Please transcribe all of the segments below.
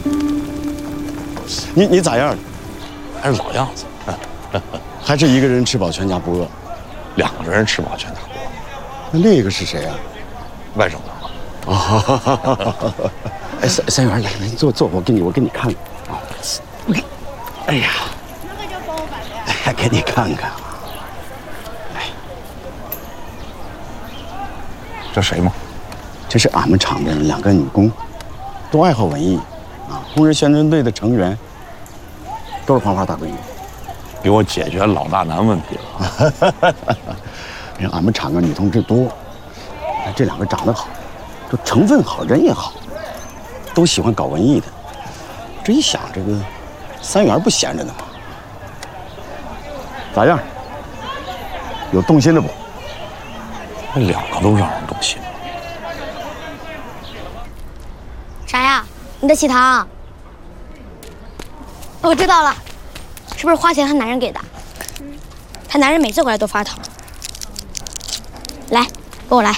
你咋样？ 还是老样子， 还是一个人吃饱全家不饿？ 2个人吃饱全家不饿。 那另一个是谁啊？ 外甥子。 哦，哎，三元，来，坐，我给你看看啊。哎呀，哎，给你看看。哎， 这谁吗？ 这是俺们厂的2个女工，都爱好文艺，啊，工人宣传队的成员，都是黄花大闺女。 给我解决老大难问题了。 人俺们厂的女同志多，这2个长得好，这成分好，人也好，都喜欢搞文艺的。这一想，这个三元不闲着呢嘛？咋样？有动心的不？ 那2个都让人动心。 啥呀？你的喜糖？我知道了。 是不是花钱他男人给的？他男人每次回来都发糖。来，跟我来。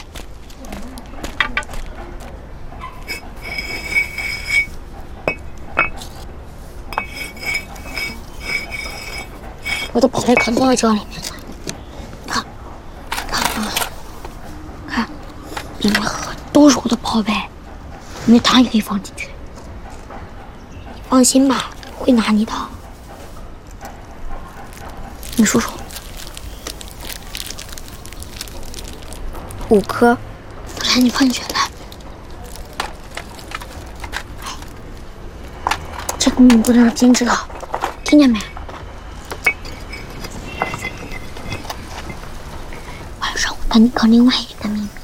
我的宝贝可都在这里面呢。看，看啊，看，里面都是我的宝贝，你的糖也可以放进去。你放心吧，会拿你的。 你数数，5颗，来，你放进去，来。这个你不能让金知道，听见没？晚上我带你搞另外一个秘密。